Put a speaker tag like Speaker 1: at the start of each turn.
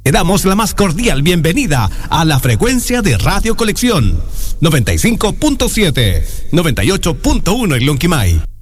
Speaker 1: Te damos la más cordial bienvenida a la frecuencia de Radio Colección 95.7, 98.1 en Lonquimay.